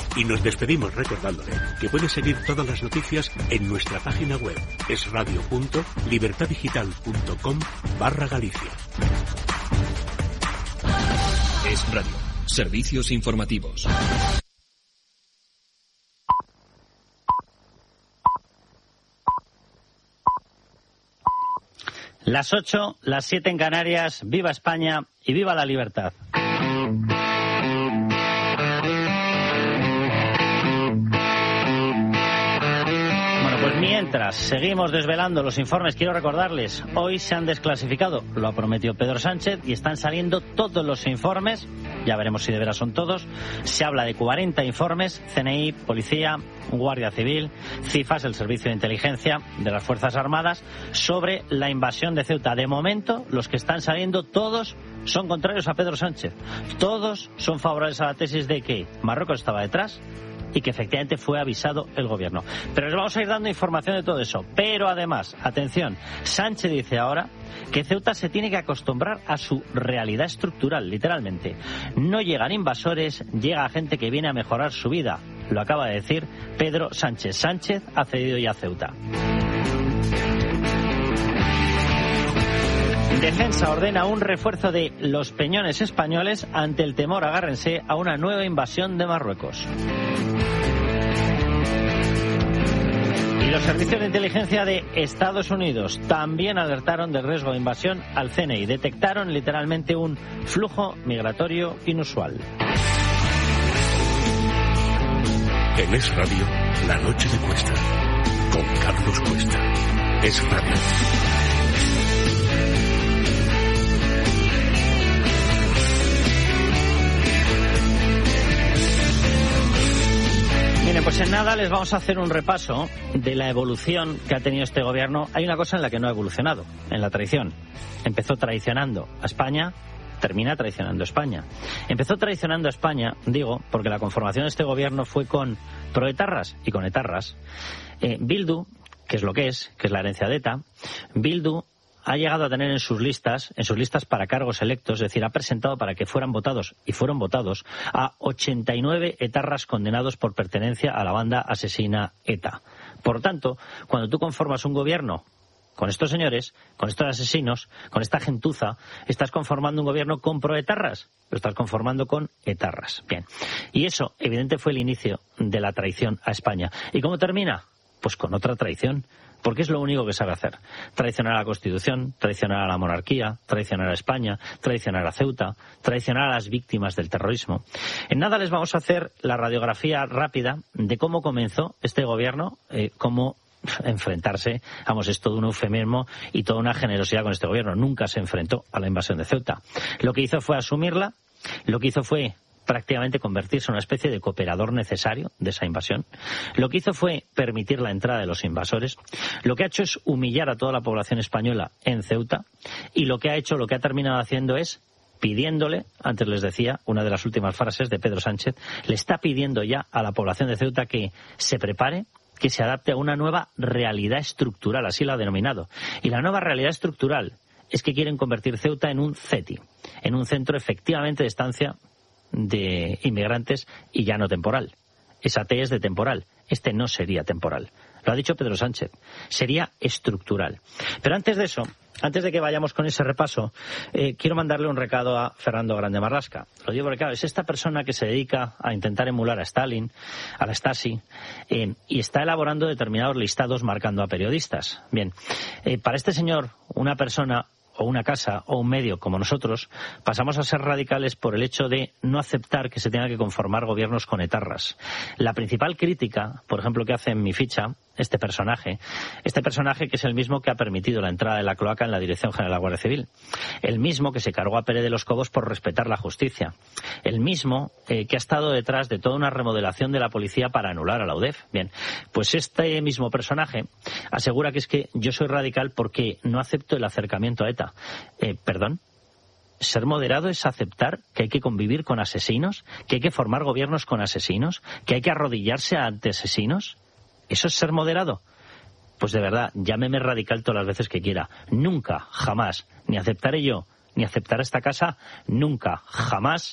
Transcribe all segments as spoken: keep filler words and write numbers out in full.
Y nos despedimos recordándole que puede seguir todas las noticias en nuestra página web esradio punto libertadigital punto com barra Galicia. Es Radio. Servicios informativos. Las ocho, las siete en Canarias. Viva España y viva la libertad. Pues mientras seguimos desvelando los informes, quiero recordarles, hoy se han desclasificado, lo ha prometido Pedro Sánchez, y están saliendo todos los informes, ya veremos si de veras son todos. Se habla de cuarenta informes, C N I, Policía, Guardia Civil, CIFAS, el Servicio de Inteligencia de las Fuerzas Armadas, sobre la invasión de Ceuta. De momento, los que están saliendo, todos son contrarios a Pedro Sánchez. Todos son favorables a la tesis de que Marruecos estaba detrás y que efectivamente fue avisado el gobierno. Pero les vamos a ir dando información de todo eso. Pero además, atención, Sánchez dice ahora que Ceuta se tiene que acostumbrar a su realidad estructural, literalmente. No llegan invasores, llega gente que viene a mejorar su vida. Lo acaba de decir Pedro Sánchez. Sánchez ha cedido ya a Ceuta. Defensa ordena un refuerzo de los peñones españoles ante el temor, agárrense, a una nueva invasión de Marruecos. Y los servicios de inteligencia de Estados Unidos también alertaron del riesgo de invasión al C N I. Detectaron literalmente un flujo migratorio inusual. En Es Radio, la noche de Cuesta, con Carlos Cuesta. Es Radio. Miren, pues en nada les vamos a hacer un repaso de la evolución que ha tenido este gobierno. Hay una cosa en la que no ha evolucionado, en la traición. Empezó traicionando a España, termina traicionando a España. Empezó traicionando a España, digo, porque la conformación de este gobierno fue con proetarras y con etarras. Eh, Bildu, que es lo que es, que es la herencia de ETA, Bildu ha llegado a tener en sus listas, en sus listas para cargos electos, es decir, ha presentado para que fueran votados, y fueron votados, a ochenta y nueve etarras condenados por pertenencia a la banda asesina ETA. Por lo tanto, cuando tú conformas un gobierno con estos señores, con estos asesinos, con esta gentuza, estás conformando un gobierno con proetarras, lo estás conformando con etarras. Bien. Y eso, evidente, fue el inicio de la traición a España. ¿Y cómo termina? Pues con otra traición. Porque es lo único que sabe hacer. Traicionar a la Constitución, traicionar a la monarquía, traicionar a España, traicionar a Ceuta, traicionar a las víctimas del terrorismo. En nada les vamos a hacer la radiografía rápida de cómo comenzó este gobierno, eh, cómo enfrentarse, vamos, es todo un eufemismo y toda una generosidad con este gobierno. Nunca se enfrentó a la invasión de Ceuta. Lo que hizo fue asumirla, lo que hizo fue prácticamente convertirse en una especie de cooperador necesario de esa invasión. Lo que hizo fue permitir la entrada de los invasores. Lo que ha hecho es humillar a toda la población española en Ceuta. Y lo que ha hecho, lo que ha terminado haciendo es pidiéndole, antes les decía, una de las últimas frases de Pedro Sánchez, le está pidiendo ya a la población de Ceuta que se prepare, que se adapte a una nueva realidad estructural, así lo ha denominado. Y la nueva realidad estructural es que quieren convertir Ceuta en un CETI, en un centro efectivamente de estancia de inmigrantes y ya no temporal. Esa T es de temporal, este no sería temporal. Lo ha dicho Pedro Sánchez, sería estructural. Pero antes de eso, antes de que vayamos con ese repaso, eh, quiero mandarle un recado a Fernando Grande Marlasca. Lo digo porque, claro, es esta persona que se dedica a intentar emular a Stalin, a la Stasi, eh, y está elaborando determinados listados marcando a periodistas. Bien, eh, para este señor, una persona o una casa o un medio como nosotros, pasamos a ser radicales por el hecho de no aceptar que se tenga que conformar gobiernos con etarras. La principal crítica, por ejemplo, que hace en mi ficha este personaje, este personaje que es el mismo que ha permitido la entrada de la cloaca en la Dirección General de la Guardia Civil, el mismo que se cargó a Pérez de los Cobos por respetar la justicia, el mismo eh, que ha estado detrás de toda una remodelación de la policía para anular a la U D E F. Bien, pues este mismo personaje asegura que es que yo soy radical porque no acepto el acercamiento a ETA. Eh, ¿Perdón? ¿Ser moderado es aceptar que hay que convivir con asesinos? ¿Que hay que formar gobiernos con asesinos? ¿Que hay que arrodillarse ante asesinos? ¿Eso es ser moderado? Pues de verdad, llámeme radical todas las veces que quiera. Nunca, jamás, ni aceptaré yo, ni aceptará esta casa, nunca, jamás,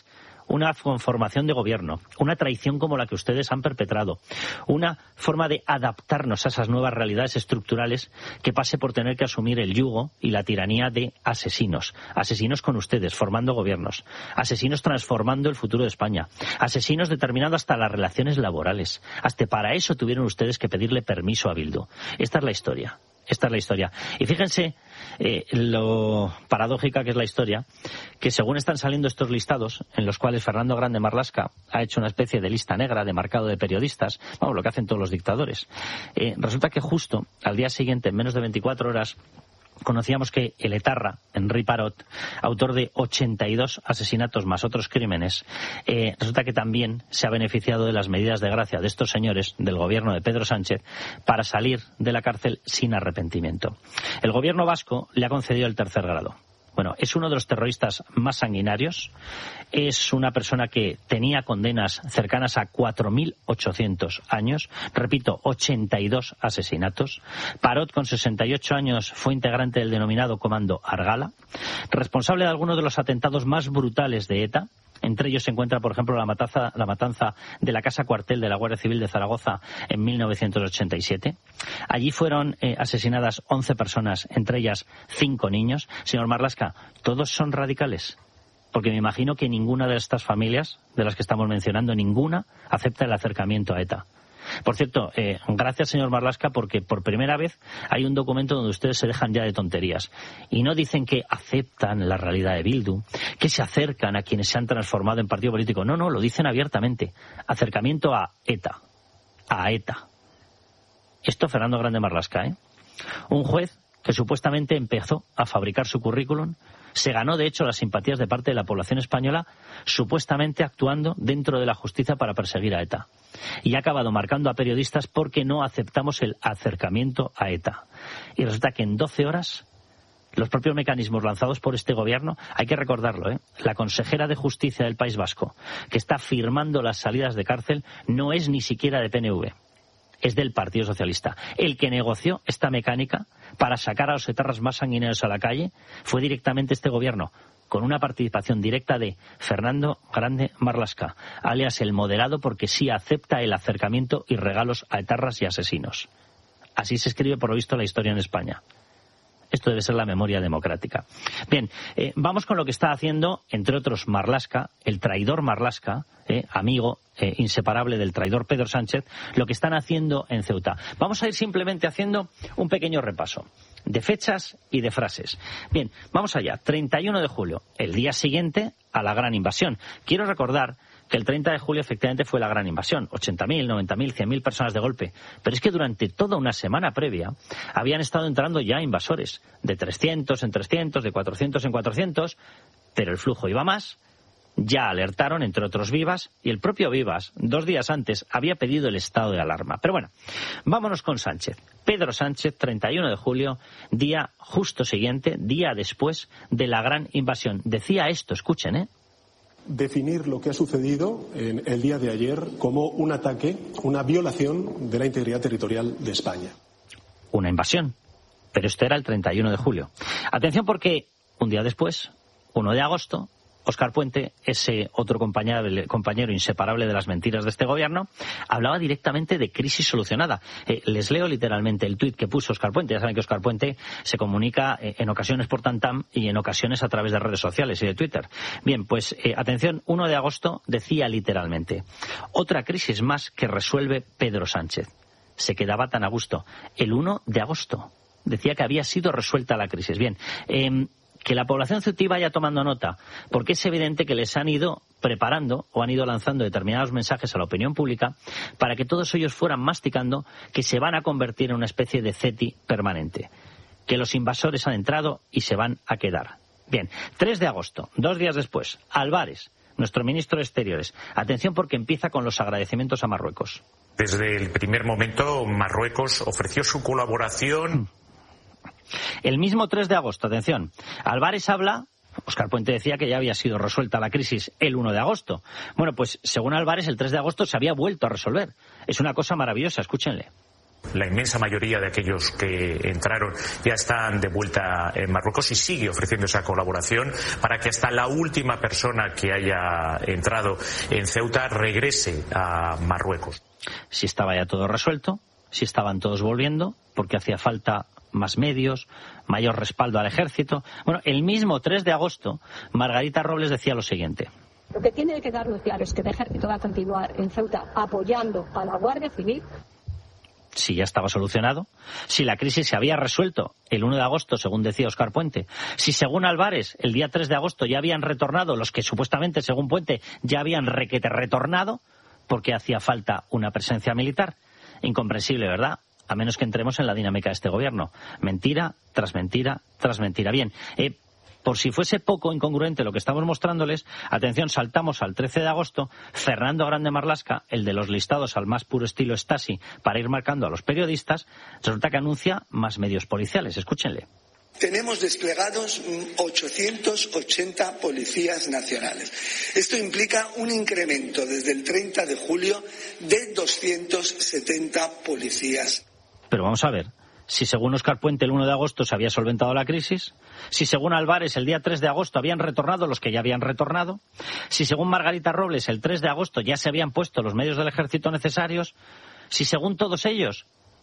una conformación de gobierno, una traición como la que ustedes han perpetrado, una forma de adaptarnos a esas nuevas realidades estructurales que pase por tener que asumir el yugo y la tiranía de asesinos. Asesinos con ustedes, formando gobiernos. Asesinos transformando el futuro de España. Asesinos determinando hasta las relaciones laborales. Hasta para eso tuvieron ustedes que pedirle permiso a Bildu. Esta es la historia. Esta es la historia. Y fíjense eh, lo paradójica que es la historia, que según están saliendo estos listados, en los cuales Fernando Grande Marlaska ha hecho una especie de lista negra de marcado de periodistas, vamos, lo que hacen todos los dictadores, eh, resulta que justo al día siguiente, en menos de veinticuatro horas, conocíamos que el etarra, Henri Parot, autor de ochenta y dos asesinatos más otros crímenes, eh, resulta que también se ha beneficiado de las medidas de gracia de estos señores, del gobierno de Pedro Sánchez, para salir de la cárcel sin arrepentimiento. El gobierno vasco le ha concedido el tercer grado. Bueno, es uno de los terroristas más sanguinarios, es una persona que tenía condenas cercanas a cuatro mil ochocientos años, repito, ochenta y dos asesinatos. Parot, con sesenta y ocho años, fue integrante del denominado Comando Argala, responsable de algunos de los atentados más brutales de ETA. Entre ellos se encuentra, por ejemplo, la matanza, la matanza de la Casa Cuartel de la Guardia Civil de Zaragoza en mil novecientos ochenta y siete. Allí fueron eh, asesinadas once personas, entre ellas cinco niños. Señor Marlaska, ¿todos son radicales? Porque me imagino que ninguna de estas familias, de las que estamos mencionando, ninguna acepta el acercamiento a ETA. Por cierto, eh, gracias, señor Marlaska, porque por primera vez hay un documento donde ustedes se dejan ya de tonterías y no dicen que aceptan la realidad de Bildu, que se acercan a quienes se han transformado en partido político. No, no, lo dicen abiertamente. Acercamiento a ETA. A ETA. Esto Fernando Grande Marlaska, ¿eh? Un juez que supuestamente empezó a fabricar su currículum, se ganó de hecho las simpatías de parte de la población española, supuestamente actuando dentro de la justicia para perseguir a ETA. Y ha acabado marcando a periodistas porque no aceptamos el acercamiento a ETA. Y resulta que en doce horas, los propios mecanismos lanzados por este gobierno, hay que recordarlo, ¿eh? La consejera de Justicia del País Vasco, que está firmando las salidas de cárcel, no es ni siquiera de P N V. Es del Partido Socialista. El que negoció esta mecánica para sacar a los etarras más sanguinarios a la calle fue directamente este gobierno, con una participación directa de Fernando Grande Marlaska, alias el moderado, porque sí acepta el acercamiento y regalos a etarras y asesinos. Así se escribe, por lo visto, la historia en España. Esto debe ser la memoria democrática. Bien, eh, vamos con lo que está haciendo, entre otros, Marlaska, el traidor Marlaska, eh, amigo eh, inseparable del traidor Pedro Sánchez, lo que están haciendo en Ceuta. Vamos a ir simplemente haciendo un pequeño repaso de fechas y de frases. Bien, vamos allá. treinta y uno de julio, el día siguiente a la gran invasión. Quiero recordar que el treinta de julio efectivamente fue la gran invasión, ochenta mil, noventa mil, cien mil personas de golpe. Pero es que durante toda una semana previa habían estado entrando ya invasores, de trescientos en trescientos, de cuatrocientos en cuatrocientos, pero el flujo iba más. Ya alertaron, entre otros, Vivas, y el propio Vivas, dos días antes, había pedido el estado de alarma. Pero bueno, vámonos con Sánchez. Pedro Sánchez, treinta y uno de julio, día justo siguiente, día después de la gran invasión. Decía esto, escuchen, ¿eh? Definir lo que ha sucedido en el día de ayer como un ataque, una violación de la integridad territorial de España. Una invasión, pero esto era el treinta y uno de julio. Atención, porque un día después, uno de agosto, Óscar Puente, ese otro compañero, compañero inseparable de las mentiras de este gobierno, hablaba directamente de crisis solucionada. Eh, les leo literalmente el tuit que puso Óscar Puente. Ya saben que Óscar Puente se comunica eh, en ocasiones por Tantam y en ocasiones a través de redes sociales y de Twitter. Bien, pues eh, atención, uno de agosto decía literalmente: otra crisis más que resuelve Pedro Sánchez. Se quedaba tan a gusto. El uno de agosto decía que había sido resuelta la crisis. Bien, eh, que la población ceutí vaya tomando nota, porque es evidente que les han ido preparando o han ido lanzando determinados mensajes a la opinión pública para que todos ellos fueran masticando que se van a convertir en una especie de CETI permanente, que los invasores han entrado y se van a quedar. Bien, tres de agosto, dos días después, Álvarez, nuestro ministro de Exteriores. Atención, porque empieza con los agradecimientos a Marruecos. Desde el primer momento, Marruecos ofreció su colaboración. El mismo tres de agosto, atención, Álvarez habla, Óscar Puente decía que ya había sido resuelta la crisis el uno de agosto. Bueno, pues según Álvarez, el tres de agosto se había vuelto a resolver. Es una cosa maravillosa, escúchenle. La inmensa mayoría de aquellos que entraron ya están de vuelta en Marruecos y sigue ofreciendo esa colaboración para que hasta la última persona que haya entrado en Ceuta regrese a Marruecos. Si estaba ya todo resuelto, si estaban todos volviendo, porque hacía falta más medios, mayor respaldo al ejército. Bueno, el mismo tres de agosto, Margarita Robles decía lo siguiente. Lo que tiene que quedar muy claro es que el ejército va a continuar en Ceuta apoyando a la Guardia Civil. Si ya estaba solucionado, si la crisis se había resuelto el uno de agosto, según decía Óscar Puente, si según Álvarez el día tres de agosto ya habían retornado los que supuestamente, según Puente, ya habían requete retornado, porque hacía falta una presencia militar. Incomprensible, ¿verdad? A menos que entremos en la dinámica de este gobierno. Mentira tras mentira tras mentira. Bien, eh, por si fuese poco incongruente lo que estamos mostrándoles, atención, saltamos al trece de agosto, Fernando Grande Marlaska, el de los listados al más puro estilo Stasi, para ir marcando a los periodistas, resulta que anuncia más medios policiales. Escúchenle. Tenemos desplegados ochocientos ochenta policías nacionales. Esto implica un incremento desde el treinta de julio de doscientos setenta policías. Pero vamos a ver. Si según Óscar Puente el uno de agosto se había solventado la crisis, si según Álvarez el día tres de agosto habían retornado los que ya habían retornado, si según Margarita Robles el tres de agosto ya se habían puesto los medios del ejército necesarios, si según todos ellos,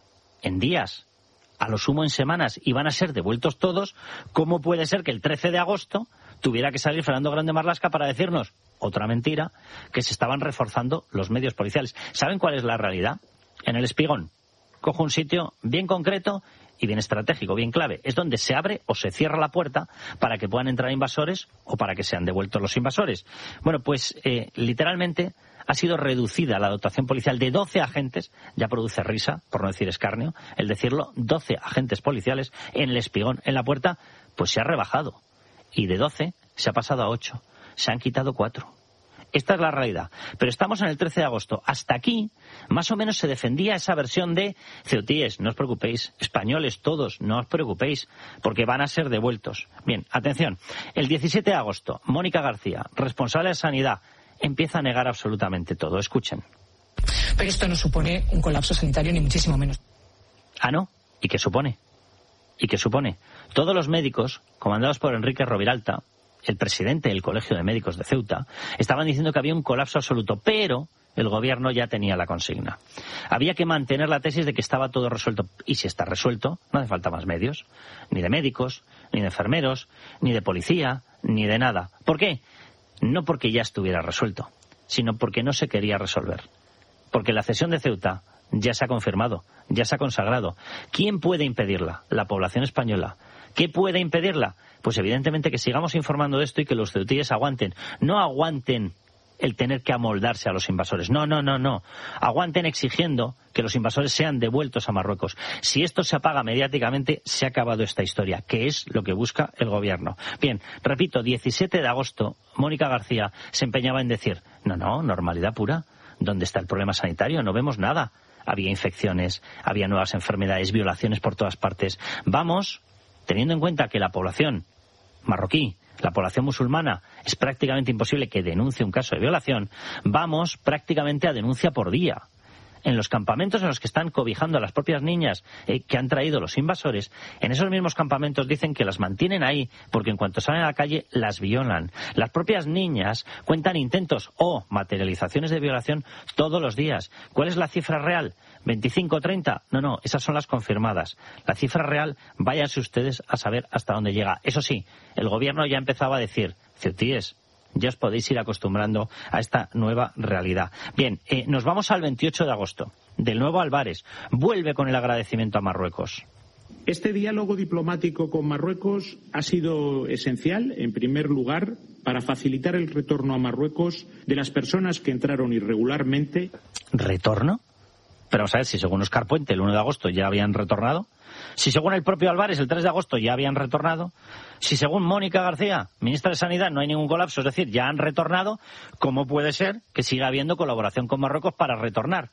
en días, a lo sumo en semanas, iban a ser devueltos todos, ¿cómo puede ser que el trece de agosto tuviera que salir Fernando Grande Marlaska para decirnos, otra mentira, que se estaban reforzando los medios policiales? ¿Saben cuál es la realidad? En El Espigón. Cojo un sitio bien concreto y bien estratégico, bien clave. Es donde se abre o se cierra la puerta para que puedan entrar invasores o para que sean devueltos los invasores. Bueno, pues eh, literalmente ha sido reducida la dotación policial de doce agentes, ya produce risa, por no decir escarnio, el decirlo, doce agentes policiales en El Espigón, en la puerta, pues se ha rebajado. Y de doce se ha pasado a ocho. Se han quitado cuatro. Esta es la realidad. Pero estamos en el trece de agosto. Hasta aquí, más o menos se defendía esa versión de ceutíes, no os preocupéis, españoles todos, no os preocupéis, porque van a ser devueltos. Bien, atención. El diecisiete de agosto, Mónica García, responsable de Sanidad, empieza a negar absolutamente todo. Escuchen. Pero esto no supone un colapso sanitario, ni muchísimo menos. Ah, ¿no? ¿Y qué supone? ¿Y qué supone? Todos los médicos, comandados por Enrique Roviralta, el presidente del Colegio de Médicos de Ceuta, estaban diciendo que había un colapso absoluto, pero el gobierno ya tenía la consigna. Había que mantener la tesis de que estaba todo resuelto. Y si está resuelto, no hace falta más medios, ni de médicos, ni de enfermeros, ni de policía, ni de nada. ¿Por qué? No porque ya estuviera resuelto, sino porque no se quería resolver. Porque la cesión de Ceuta ya se ha confirmado, ya se ha consagrado. ¿Quién puede impedirla? La población española. ¿Qué puede impedirla? Pues evidentemente que sigamos informando de esto y que los ceutíes aguanten. No aguanten el tener que amoldarse a los invasores. No, no, no, no. Aguanten exigiendo que los invasores sean devueltos a Marruecos. Si esto se apaga mediáticamente, se ha acabado esta historia, que es lo que busca el gobierno. Bien, repito, diecisiete de agosto, Mónica García se empeñaba en decir, no, no, normalidad pura. ¿Dónde está el problema sanitario? No vemos nada. Había infecciones, había nuevas enfermedades, violaciones por todas partes. Vamos, teniendo en cuenta que la población marroquí, la población musulmana, es prácticamente imposible que denuncie un caso de violación, vamos prácticamente a denuncia por día. En los campamentos en los que están cobijando a las propias niñas eh, que han traído los invasores, en esos mismos campamentos dicen que las mantienen ahí porque en cuanto salen a la calle las violan. Las propias niñas cuentan intentos o materializaciones de violación todos los días. ¿Cuál es la cifra real? ¿veinticinco, treinta? No, no, esas son las confirmadas. La cifra real, váyanse ustedes a saber hasta dónde llega. Eso sí, el gobierno ya empezaba a decir, ceutíes, ya os podéis ir acostumbrando a esta nueva realidad. Bien, eh, nos vamos al veintiocho de agosto. Del nuevo Álvarez vuelve con el agradecimiento a Marruecos. Este diálogo diplomático con Marruecos ha sido esencial, en primer lugar, para facilitar el retorno a Marruecos de las personas que entraron irregularmente. ¿Retorno? Pero vamos a ver, si según Óscar Puente el uno de agosto ya habían retornado, si según el propio Álvarez el tres de agosto ya habían retornado, si según Mónica García, ministra de Sanidad, no hay ningún colapso, es decir, ya han retornado, ¿cómo puede ser que siga habiendo colaboración con Marruecos para retornar?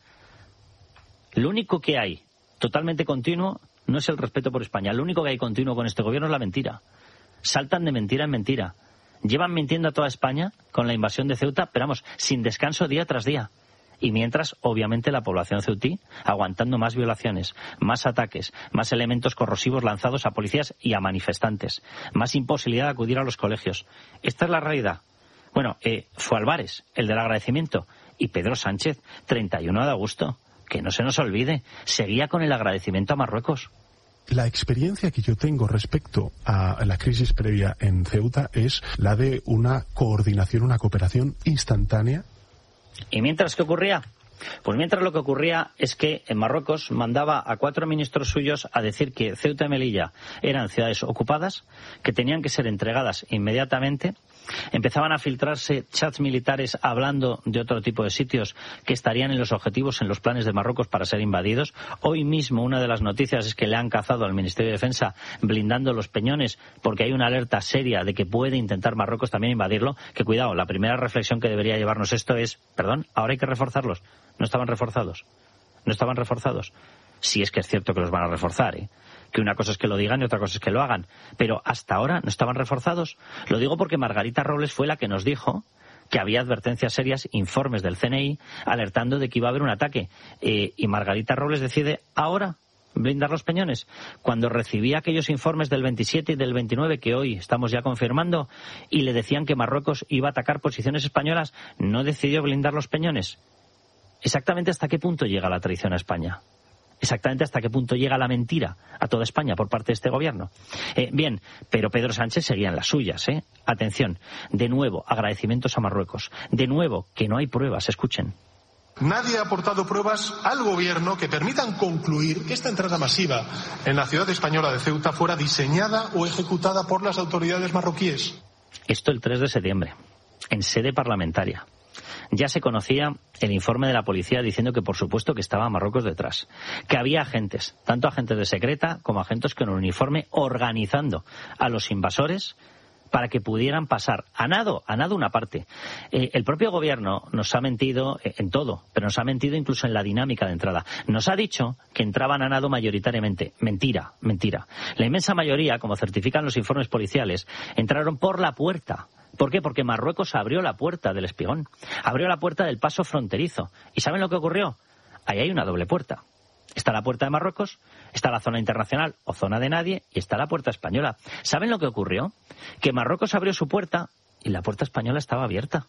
Lo único que hay totalmente continuo no es el respeto por España, lo único que hay continuo con este gobierno es la mentira. Saltan de mentira en mentira. Llevan mintiendo a toda España con la invasión de Ceuta, pero vamos, sin descanso día tras día. Y mientras, obviamente, la población ceutí aguantando más violaciones, más ataques, más elementos corrosivos lanzados a policías y a manifestantes, más imposibilidad de acudir a los colegios. Esta es la realidad. Bueno, eh, fue Álvarez, el del agradecimiento, y Pedro Sánchez, treinta y uno de agosto. Que no se nos olvide, seguía con el agradecimiento a Marruecos. La experiencia que yo tengo respecto a la crisis previa en Ceuta es la de una coordinación, una cooperación instantánea. ¿Y mientras qué ocurría? Pues mientras lo que ocurría es que en Marruecos mandaba a cuatro ministros suyos a decir que Ceuta y Melilla eran ciudades ocupadas, que tenían que ser entregadas inmediatamente. Empezaban a filtrarse chats militares hablando de otro tipo de sitios que estarían en los objetivos, en los planes de Marruecos para ser invadidos. Hoy mismo una de las noticias es que le han cazado al Ministerio de Defensa blindando los Peñones porque hay una alerta seria de que puede intentar Marruecos también invadirlo. Que cuidado, la primera reflexión que debería llevarnos esto es, perdón, ahora hay que reforzarlos. No estaban reforzados. No estaban reforzados. Sí es que es cierto que los van a reforzar, ¿eh? Que una cosa es que lo digan y otra cosa es que lo hagan. Pero hasta ahora no estaban reforzados. Lo digo porque Margarita Robles fue la que nos dijo que había advertencias serias, informes del C N I, alertando de que iba a haber un ataque. Eh, y Margarita Robles decide ahora blindar los Peñones. Cuando recibía aquellos informes del veintisiete y del veintinueve, que hoy estamos ya confirmando, y le decían que Marruecos iba a atacar posiciones españolas, no decidió blindar los Peñones. ¿Exactamente hasta qué punto llega la traición a España? ¿Exactamente hasta qué punto llega la mentira a toda España por parte de este gobierno? Eh, bien, pero Pedro Sánchez seguía en las suyas, ¿eh? Atención, de nuevo, agradecimientos a Marruecos. De nuevo, que no hay pruebas, escuchen. Nadie ha aportado pruebas al gobierno que permitan concluir que esta entrada masiva en la ciudad española de Ceuta fuera diseñada o ejecutada por las autoridades marroquíes. Esto el tres de septiembre, en sede parlamentaria. Ya se conocía el informe de la policía diciendo que por supuesto que estaba Marruecos detrás, que había agentes, tanto agentes de secreta como agentes con uniforme, organizando a los invasores para que pudieran pasar a nado, a nado una parte. Eh, el propio gobierno nos ha mentido en todo, pero nos ha mentido incluso en la dinámica de entrada. Nos ha dicho que entraban a nado mayoritariamente. Mentira, mentira. La inmensa mayoría, como certifican los informes policiales, entraron por la puerta. ¿Por qué? Porque Marruecos abrió la puerta del Espigón, abrió la puerta del paso fronterizo. ¿Y saben lo que ocurrió? Ahí hay una doble puerta. Está la puerta de Marruecos, está la zona internacional o zona de nadie y está la puerta española. ¿Saben lo que ocurrió? Que Marruecos abrió su puerta y la puerta española estaba abierta.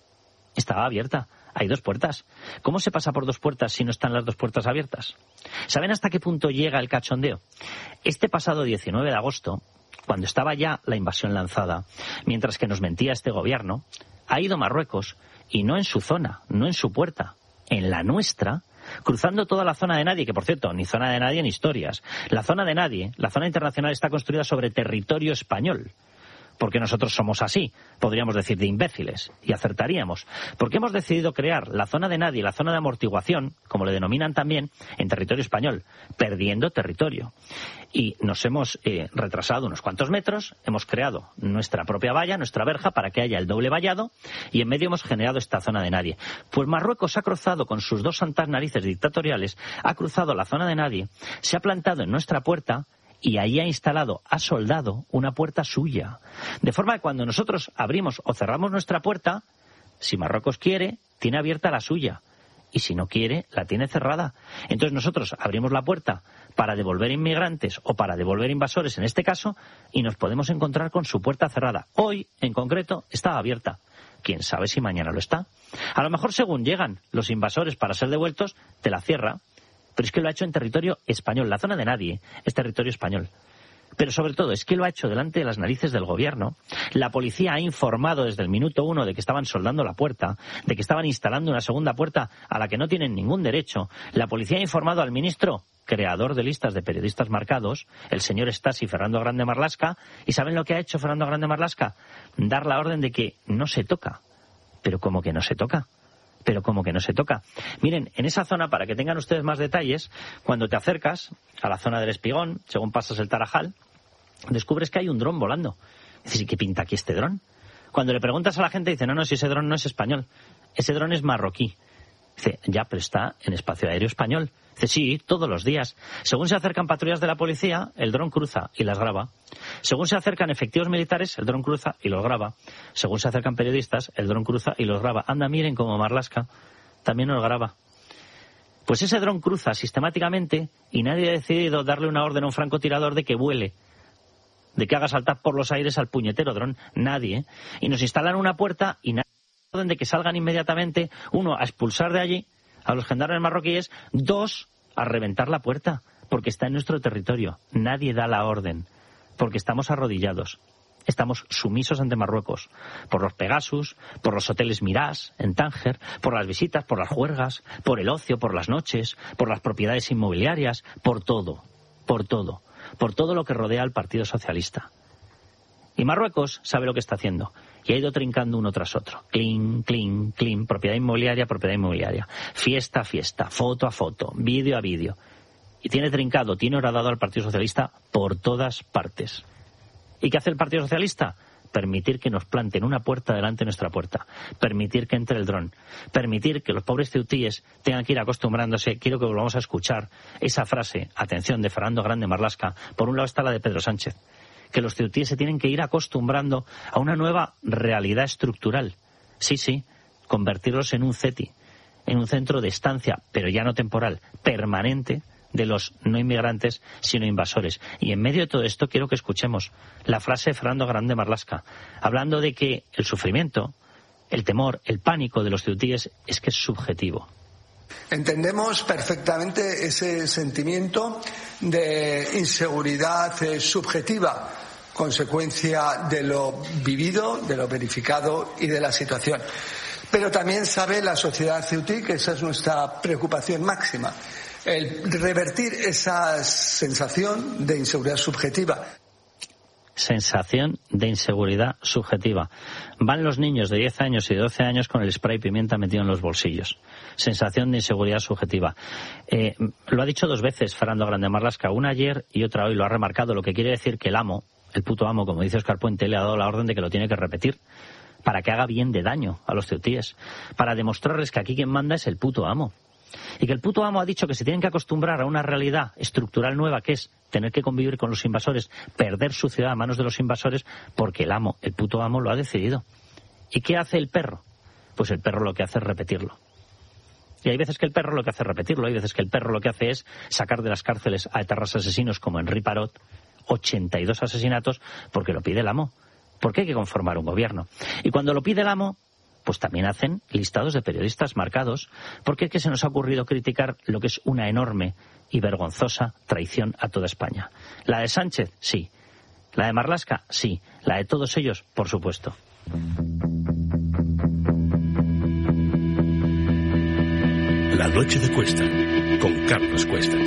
Estaba abierta. Hay dos puertas. ¿Cómo se pasa por dos puertas si no están las dos puertas abiertas? ¿Saben hasta qué punto llega el cachondeo? Este pasado diecinueve de agosto, cuando estaba ya la invasión lanzada, mientras que nos mentía este gobierno, ha ido Marruecos, y no en su zona, no en su puerta, en la nuestra, cruzando toda la zona de nadie, que por cierto, ni zona de nadie ni historias. La zona de nadie, la zona internacional está construida sobre territorio español. Porque nosotros somos así, podríamos decir de imbéciles, y acertaríamos. Porque hemos decidido crear la zona de nadie, la zona de amortiguación, como le denominan también, en territorio español, perdiendo territorio. Y nos hemos eh, retrasado unos cuantos metros, hemos creado nuestra propia valla, nuestra verja, para que haya el doble vallado, y en medio hemos generado esta zona de nadie. Pues Marruecos ha cruzado con sus dos santas narices dictatoriales, ha cruzado la zona de nadie, se ha plantado en nuestra puerta, y ahí ha instalado, ha soldado una puerta suya. De forma que cuando nosotros abrimos o cerramos nuestra puerta, si Marruecos quiere, tiene abierta la suya. Y si no quiere, la tiene cerrada. Entonces nosotros abrimos la puerta para devolver inmigrantes o para devolver invasores en este caso, y nos podemos encontrar con su puerta cerrada. Hoy, en concreto, está abierta. Quién sabe si mañana lo está. A lo mejor según llegan los invasores para ser devueltos, te la cierra. Pero es que lo ha hecho en territorio español. La zona de nadie es territorio español. Pero sobre todo es que lo ha hecho delante de las narices del gobierno. La policía ha informado desde el minuto uno de que estaban soldando la puerta, de que estaban instalando una segunda puerta a la que no tienen ningún derecho. La policía ha informado al ministro, creador de listas de periodistas marcados, el señor Stasi Fernando Grande Marlaska. ¿Y saben lo que ha hecho Fernando Grande Marlaska? Dar la orden de que no se toca. Pero ¿cómo que no se toca? Pero como que no se toca. Miren, en esa zona, para que tengan ustedes más detalles, cuando te acercas a la zona del Espigón, según pasas el Tarajal, descubres que hay un dron volando. Dices, ¿y qué pinta aquí este dron? Cuando le preguntas a la gente, dice, no, no, si ese dron no es español, ese dron es marroquí. Dice, ya, pero está en espacio aéreo español. Dice, sí, todos los días. Según se acercan patrullas de la policía, el dron cruza y las graba. Según se acercan efectivos militares, el dron cruza y los graba. Según se acercan periodistas, el dron cruza y los graba. Anda, miren como Marlaska también nos graba. Pues ese dron cruza sistemáticamente y nadie ha decidido darle una orden a un francotirador de que vuele, de que haga saltar por los aires al puñetero dron. Nadie, ¿eh? Y nos instalan una puerta y nadie da orden de que salgan inmediatamente, uno, a expulsar de allí a los gendarmes marroquíes, dos, a reventar la puerta, porque está en nuestro territorio. Nadie da la orden, porque estamos arrodillados. Estamos sumisos ante Marruecos, por los Pegasus, por los hoteles Mirage en Tánger, por las visitas, por las juergas, por el ocio, por las noches, por las propiedades inmobiliarias, por todo, por todo, por todo lo que rodea al Partido Socialista. Y Marruecos sabe lo que está haciendo y ha ido trincando uno tras otro. Clean, clean, clean, propiedad inmobiliaria, propiedad inmobiliaria, fiesta a fiesta, foto a foto, vídeo a vídeo. Y tiene trincado, tiene horadado al Partido Socialista por todas partes. ¿Y qué hace el Partido Socialista? Permitir que nos planten una puerta delante de nuestra puerta, permitir que entre el dron, permitir que los pobres ceutíes tengan que ir acostumbrándose. Quiero que volvamos a escuchar esa frase, atención, de Fernando Grande Marlaska. Por un lado está la de Pedro Sánchez, que los ceutíes se tienen que ir acostumbrando a una nueva realidad estructural. Sí, sí, convertirlos en un CETI, en un centro de estancia, pero ya no temporal, permanente, de los no inmigrantes, sino invasores. Y en medio de todo esto quiero que escuchemos la frase de Fernando Grande Marlaska, hablando de que el sufrimiento, el temor, el pánico de los ceutíes es que es subjetivo. Entendemos perfectamente ese sentimiento de inseguridad eh, subjetiva, consecuencia de lo vivido, de lo verificado y de la situación. Pero también sabe la sociedad ceutí que esa es nuestra preocupación máxima, el revertir esa sensación de inseguridad subjetiva. Sensación de inseguridad subjetiva. Van los niños de diez años y de doce años con el spray pimienta metido en los bolsillos. Sensación de inseguridad subjetiva. Eh, lo ha dicho dos veces Fernando Grande Marlaska, una ayer y otra hoy, lo ha remarcado, lo que quiere decir que el amo, el puto amo, como dice Óscar Puente, le ha dado la orden de que lo tiene que repetir para que haga bien de daño a los ceutíes, para demostrarles que aquí quien manda es el puto amo. Y que el puto amo ha dicho que se tienen que acostumbrar a una realidad estructural nueva, que es tener que convivir con los invasores, perder su ciudad a manos de los invasores, porque el amo, el puto amo, lo ha decidido. ¿Y qué hace el perro? Pues el perro lo que hace es repetirlo. Y hay veces que el perro lo que hace es repetirlo, hay veces que el perro lo que hace es sacar de las cárceles a etarras asesinos como Henri Parot, ochenta y dos asesinatos, porque lo pide el amo. Porque hay que conformar un gobierno. Y cuando lo pide el amo, pues también hacen listados de periodistas marcados, porque es que se nos ha ocurrido criticar lo que es una enorme y vergonzosa traición a toda España. La de Sánchez, sí. La de Marlaska, sí. La de todos ellos, por supuesto. La noche de Cuesta, con Carlos Cuesta.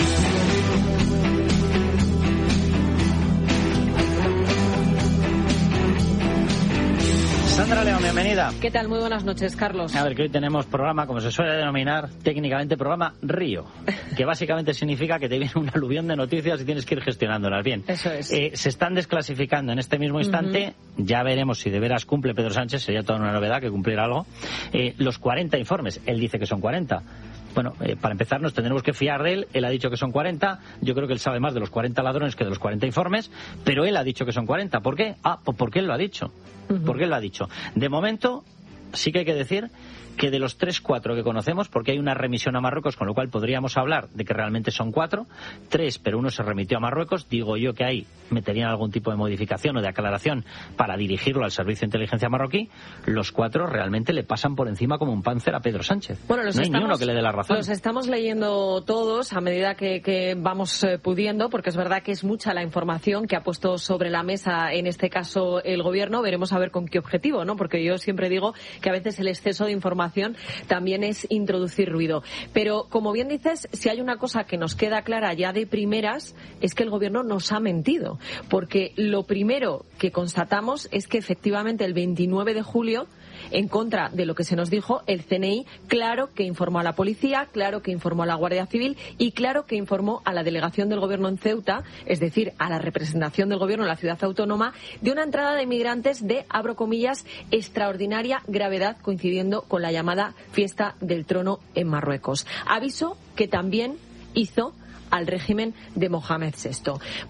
Sandra León, bienvenida. ¿Qué tal? Muy buenas noches, Carlos. A ver, que hoy tenemos programa, como se suele denominar técnicamente, programa Río, que básicamente significa que te viene un aluvión de noticias y tienes que ir gestionándolas bien. Eso es. Eh, se están desclasificando en este mismo instante, uh-huh. Ya veremos si de veras cumple Pedro Sánchez, sería toda una novedad que cumpliera algo, eh, los cuarenta informes. Él dice que son cuarenta. Bueno, eh, para empezar nos tendremos que fiar de él. Él ha dicho que son cuarenta. Yo creo que él sabe más de los cuarenta ladrones que de los cuarenta informes, pero él ha dicho que son cuarenta. ¿Por qué? Ah, pues porque él lo ha dicho. Uh-huh. Porque él lo ha dicho. De momento, sí que hay que decir que de los tres, cuatro que conocemos, porque hay una remisión a Marruecos, con lo cual podríamos hablar de que realmente son cuatro, tres, pero uno se remitió a Marruecos, digo yo que ahí meterían algún tipo de modificación o de aclaración para dirigirlo al Servicio de Inteligencia marroquí, los cuatro realmente le pasan por encima como un panzer a Pedro Sánchez. Bueno, los no hay estamos, ni uno que le dé la razón. Los estamos leyendo todos a medida que, que vamos eh, pudiendo, porque es verdad que es mucha la información que ha puesto sobre la mesa, en este caso, el Gobierno. Veremos a ver con qué objetivo, ¿no? Porque yo siempre digo que a veces el exceso de información también es introducir ruido. Pero, como bien dices, si hay una cosa que nos queda clara ya de primeras, es que el Gobierno nos ha mentido. Porque lo primero que constatamos es que efectivamente el veintinueve de julio, en contra de lo que se nos dijo, el C N I, claro que informó a la policía, claro que informó a la Guardia Civil y claro que informó a la delegación del Gobierno en Ceuta, es decir, a la representación del Gobierno en la ciudad autónoma, de una entrada de inmigrantes de, abro comillas, extraordinaria gravedad, coincidiendo con la llamada fiesta del trono en Marruecos. Aviso que también hizo al régimen de Mohamed sexto. Bueno,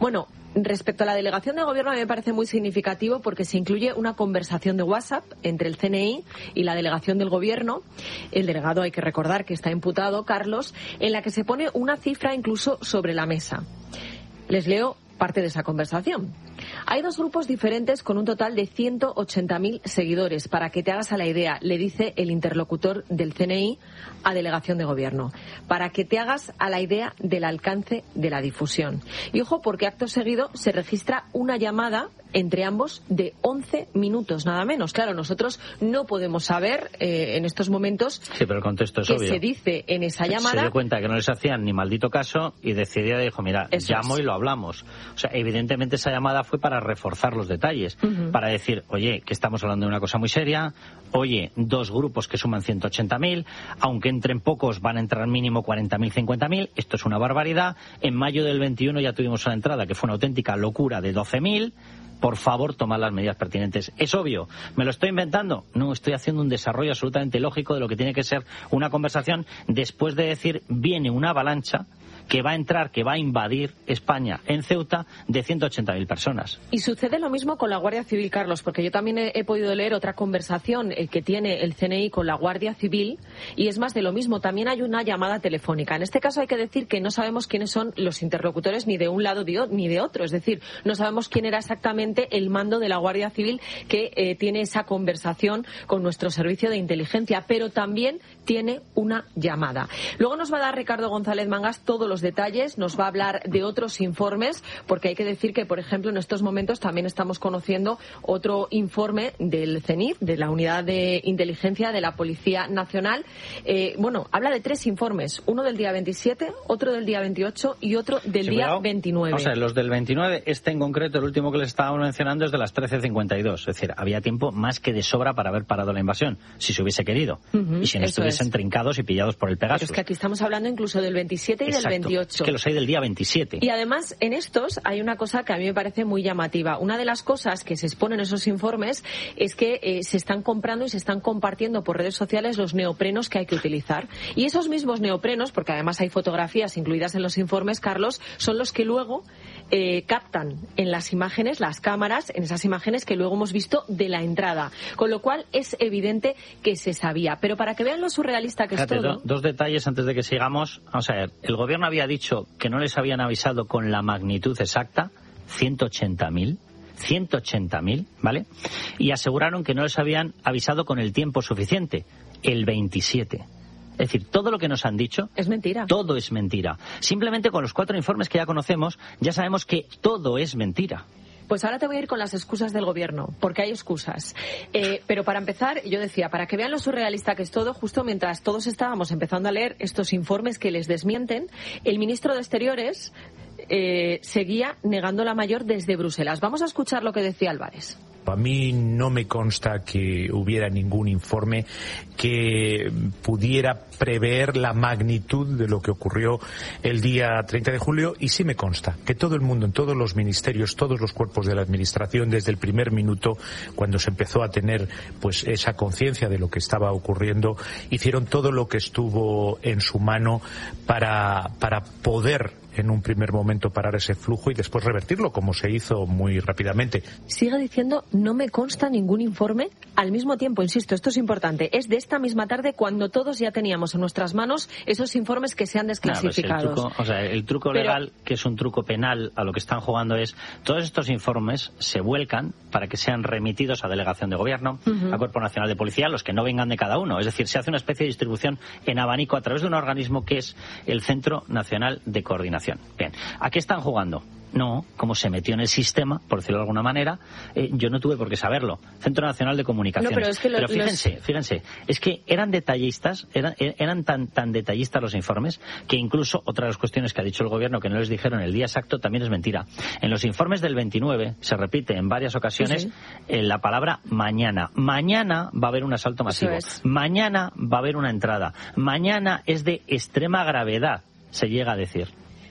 Respecto a la delegación de gobierno, a mí me parece muy significativo porque se incluye una conversación de WhatsApp entre el C N I y la delegación del gobierno. El delegado, hay que recordar que está imputado, Carlos, en la que se pone una cifra incluso sobre la mesa. Les leo parte de esa conversación. Hay dos grupos diferentes con un total de ciento ochenta mil seguidores. Para que te hagas a la idea, le dice el interlocutor del C N I a delegación de gobierno. Para que te hagas a la idea del alcance de la difusión. Y ojo, porque acto seguido se registra una llamada entre ambos de once minutos, nada menos. Claro, nosotros no podemos saber eh, en estos momentos sí, pero el contexto es qué obvio. Se dice en esa llamada. Se dio cuenta que no les hacían ni maldito caso y decidió, dijo, mira, Eso llamo es. y lo hablamos. O sea, evidentemente esa llamada fue para reforzar los detalles, uh-huh. para decir, oye, que estamos hablando de una cosa muy seria, oye, dos grupos que suman ciento ochenta mil, aunque entren pocos van a entrar mínimo cuarenta mil, cincuenta mil, esto es una barbaridad. En mayo del veintiuno ya tuvimos una entrada que fue una auténtica locura de doce mil. Por favor, tomad las medidas pertinentes. Es obvio. ¿Me lo estoy inventando? No, estoy haciendo un desarrollo absolutamente lógico de lo que tiene que ser una conversación después de decir, viene una avalancha que va a entrar, que va a invadir España en Ceuta de ciento ochenta mil personas. Y sucede lo mismo con la Guardia Civil, Carlos, porque yo también he, he podido leer otra conversación eh, que tiene el C N I con la Guardia Civil, y es más de lo mismo. También hay una llamada telefónica. En este caso hay que decir que no sabemos quiénes son los interlocutores ni de un lado ni de otro. Es decir, no sabemos quién era exactamente el mando de la Guardia Civil que eh, tiene esa conversación con nuestro servicio de inteligencia, pero también tiene una llamada. Luego nos va a dar Ricardo González Mangas todos los detalles, nos va a hablar de otros informes, porque hay que decir que, por ejemplo, en estos momentos también estamos conociendo otro informe del C N I F, de la Unidad de Inteligencia de la Policía Nacional. Eh, bueno, habla de tres informes, uno del día veintisiete, otro del día veintiocho y otro del sí, día cuidado. veintinueve. O sea, los del veintinueve, este en concreto, el último que les estábamos mencionando, es de las trece cincuenta y dos. Es decir, había tiempo más que de sobra para haber parado la invasión, si se hubiese querido. Uh-huh, y si no estuviesen es. trincados y pillados por el Pegasus. Pero es que aquí estamos hablando incluso del veintisiete y Exacto. del veintiocho. Es que los hay del día veintisiete. Y además, en estos hay una cosa que a mí me parece muy llamativa. Una de las cosas que se expone en esos informes es que eh, se están comprando y se están compartiendo por redes sociales los neoprenos que hay que utilizar. Y esos mismos neoprenos, porque además hay fotografías incluidas en los informes, Carlos, son los que luego eh, captan en las imágenes, las cámaras, en esas imágenes que luego hemos visto de la entrada. Con lo cual es evidente que se sabía. Pero para que vean lo surrealista que Fíjate, es todo... Do, dos detalles antes de que sigamos. Vamos a ver, el gobierno había dicho que no les habían avisado con la magnitud exacta, ciento ochenta mil. ciento ochenta mil, ¿vale? Y aseguraron que no les habían avisado con el tiempo suficiente, el veintisiete. Es decir, todo lo que nos han dicho... Es mentira. Todo es mentira. Simplemente con los cuatro informes que ya conocemos, ya sabemos que todo es mentira. Pues ahora te voy a ir con las excusas del gobierno, porque hay excusas. Eh, pero para empezar, yo decía, para que vean lo surrealista que es todo, justo mientras todos estábamos empezando a leer estos informes que les desmienten, el ministro de Exteriores eh, seguía negando la mayor desde Bruselas. Vamos a escuchar lo que decía Álvarez. A mí no me consta que hubiera ningún informe que pudiera prever la magnitud de lo que ocurrió el día treinta de julio, y sí me consta que todo el mundo, en todos los ministerios, todos los cuerpos de la administración, desde el primer minuto, cuando se empezó a tener pues esa conciencia de lo que estaba ocurriendo, hicieron todo lo que estuvo en su mano para, para poder en un primer momento parar ese flujo y después revertirlo, como se hizo muy rápidamente. Sigue diciendo, no me consta ningún informe. Al mismo tiempo, insisto, esto es importante, es de esta misma tarde cuando todos ya teníamos en nuestras manos esos informes que se han desclasificado. Claro, pues el truco, o sea, el truco Pero... legal, que es un truco penal, a lo que están jugando es, todos estos informes se vuelcan para que sean remitidos a delegación de gobierno, uh-huh. a Cuerpo Nacional de Policía, los que no vengan de cada uno. Es decir, se hace una especie de distribución en abanico a través de un organismo que es el Centro Nacional de Coordinación. Bien, ¿a qué están jugando? No, como se metió en el sistema, por decirlo de alguna manera, eh, yo no tuve por qué saberlo. Centro Nacional de Comunicaciones. No, pero es que lo, pero fíjense, los... fíjense, es que eran detallistas, eran, eran tan, tan detallistas los informes, que incluso otra de las cuestiones que ha dicho el gobierno que no les dijeron el día exacto también es mentira. En los informes del veintinueve se repite en varias ocasiones sí, sí. Eh, la palabra mañana. Mañana va a haber un asalto masivo. Es. Mañana va a haber una entrada. Mañana es de extrema gravedad, se llega a decir.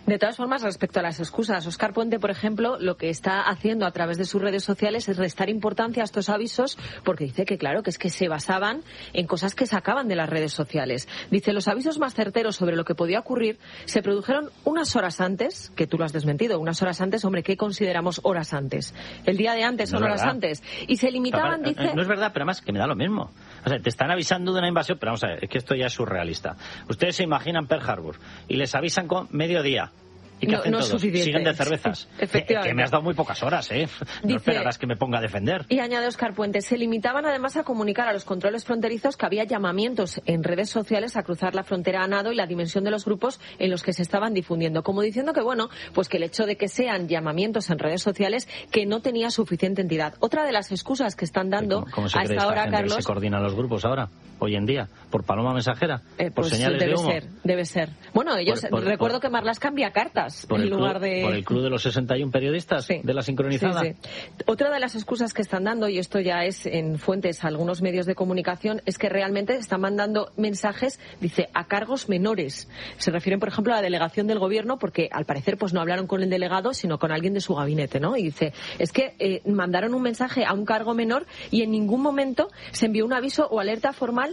De todas formas, respecto a las excusas, Óscar Puente, por ejemplo, lo que está haciendo a través de sus redes sociales es restar importancia a estos avisos, porque dice que, claro, que es que se basaban en cosas que sacaban de las redes sociales. Dice, los avisos más certeros sobre lo que podía ocurrir se produjeron unas horas antes, que tú lo has desmentido, unas horas antes, hombre, ¿qué consideramos horas antes? El día de antes son horas antes. Y se limitaban, pero, dice... No es verdad, pero además que me da lo mismo. O sea, te están avisando de una invasión, pero vamos a ver, es que esto ya es surrealista. Ustedes se imaginan Pearl Harbor y les avisan con mediodía. ¿Y qué no, hacen no todos? Siguen de cervezas. Sí, efectivamente. Que me has dado muy pocas horas, ¿eh? No Dice, esperarás que me ponga a defender. Y añade Óscar Puente, se limitaban además a comunicar a los controles fronterizos que había llamamientos en redes sociales a cruzar la frontera a nado y la dimensión de los grupos en los que se estaban difundiendo. Como diciendo que, bueno, pues que el hecho de que sean llamamientos en redes sociales que no tenía suficiente entidad. Otra de las excusas que están dando ¿Cómo, cómo se a cree esta esta hora, gente Carlos... que se coordinan los grupos ahora, hoy en día? ¿Por paloma mensajera? Eh, ¿Por pues señales debe de humo? ser, debe ser. Bueno, ellos, por, por, recuerdo por, que Marlaska envía cartas por en lugar club, de... ¿Por el club de los sesenta y uno periodistas? Sí. ¿De la sincronizada? Sí, sí. Otra de las excusas que están dando, y esto ya es en fuentes a algunos medios de comunicación, es que realmente están mandando mensajes, dice, a cargos menores. Se refieren, por ejemplo, a la delegación del gobierno, porque al parecer pues no hablaron con el delegado, sino con alguien de su gabinete, ¿no? Y dice, es que eh, mandaron un mensaje a un cargo menor y en ningún momento se envió un aviso o alerta formal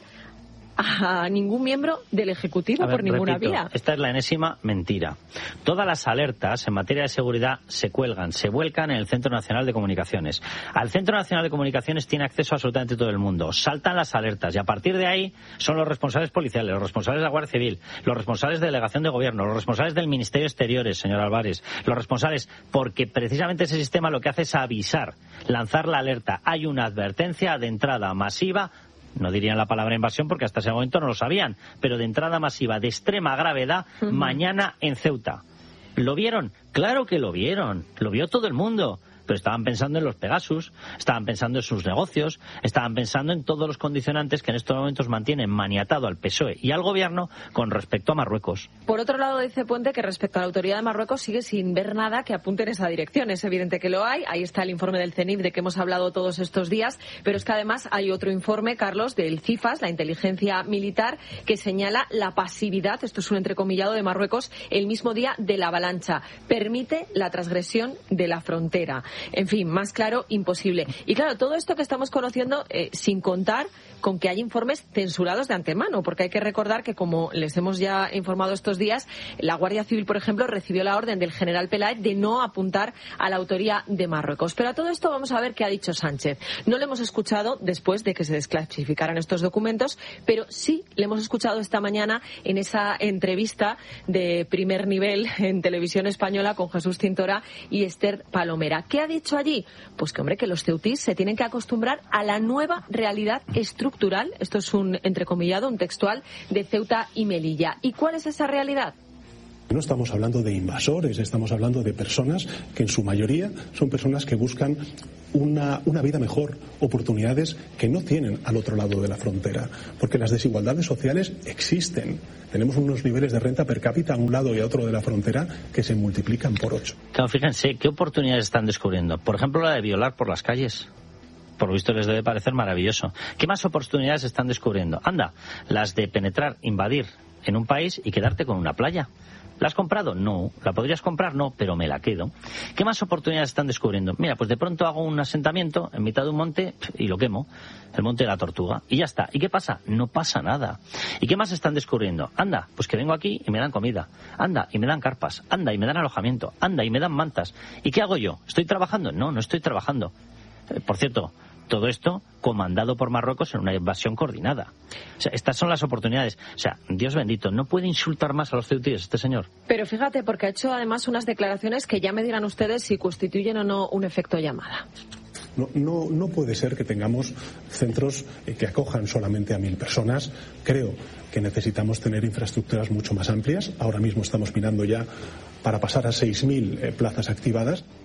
a ningún miembro del Ejecutivo a ver, por ninguna repito, vía. Esta es la enésima mentira. Todas las alertas en materia de seguridad se cuelgan, se vuelcan en el Centro Nacional de Comunicaciones. Al Centro Nacional de Comunicaciones tiene acceso absolutamente todo el mundo. Saltan las alertas y a partir de ahí son los responsables policiales, los responsables de la Guardia Civil, los responsables de delegación de gobierno, los responsables del Ministerio de Exteriores, señor Álvarez, los responsables, porque precisamente ese sistema lo que hace es avisar, lanzar la alerta. Hay una advertencia de entrada masiva. No dirían la palabra invasión porque hasta ese momento no lo sabían, pero de entrada masiva, de extrema gravedad, uh-huh. mañana en Ceuta. ¿Lo vieron? Claro que lo vieron. Lo vio todo el mundo. Pero estaban pensando en los Pegasus, estaban pensando en sus negocios, estaban pensando en todos los condicionantes que en estos momentos mantienen maniatado al P S O E y al Gobierno con respecto a Marruecos. Por otro lado, dice Puente que respecto a la autoridad de Marruecos sigue sin ver nada que apunte en esa dirección. Es evidente que lo hay. Ahí está el informe del CENIF de que hemos hablado todos estos días. Pero es que además hay otro informe, Carlos, del CIFAS, la inteligencia militar, que señala la pasividad, esto es un entrecomillado, de Marruecos el mismo día de la avalancha. Permite la transgresión de la frontera. En fin, más claro, imposible. Y claro, todo esto que estamos conociendo eh, sin contar con que hay informes censurados de antemano, porque hay que recordar que, como les hemos ya informado estos días, la Guardia Civil, por ejemplo, recibió la orden del general Peláez de no apuntar a la autoría de Marruecos. Pero a todo esto vamos a ver qué ha dicho Sánchez. No le hemos escuchado después de que se desclasificaran estos documentos, pero sí le hemos escuchado esta mañana en esa entrevista de primer nivel en Televisión Española con Jesús Cintora y Esther Palomera. ¿Qué ha dicho allí? Pues que, hombre, que los ceutís se tienen que acostumbrar a la nueva realidad estructural, esto es un entrecomillado, un textual, de Ceuta y Melilla. ¿Y cuál es esa realidad? No estamos hablando de invasores, estamos hablando de personas que en su mayoría son personas que buscan una, una vida mejor, oportunidades que no tienen al otro lado de la frontera, porque las desigualdades sociales existen. Tenemos unos niveles de renta per cápita a un lado y a otro de la frontera que se multiplican por ocho. Claro, fíjense, ¿qué oportunidades están descubriendo? Por ejemplo, la de violar por las calles. Por lo visto les debe parecer maravilloso. ¿Qué más oportunidades están descubriendo? Anda, las de penetrar, invadir en un país y quedarte con una playa. ¿La has comprado? No. ¿La podrías comprar? No, pero me la quedo. ¿Qué más oportunidades están descubriendo? Mira, pues de pronto hago un asentamiento en mitad de un monte y lo quemo. El monte de la Tortuga. Y ya está. ¿Y qué pasa? No pasa nada. ¿Y qué más están descubriendo? Anda, pues que vengo aquí y me dan comida. Anda, y me dan carpas. Anda, y me dan alojamiento. Anda, y me dan mantas. ¿Y qué hago yo? ¿Estoy trabajando? No, no estoy trabajando. Eh, por cierto, todo esto comandado por Marruecos en una invasión coordinada. O sea, estas son las oportunidades. O sea, Dios bendito, no puede insultar más a los ceutíes este señor. Pero fíjate, porque ha hecho además unas declaraciones que ya me dirán ustedes si constituyen o no un efecto llamada. No, no, no puede ser que tengamos centros que acojan solamente a mil personas. Creo que necesitamos tener infraestructuras mucho más amplias. Ahora mismo estamos mirando ya para pasar a seis mil eh, plazas activadas.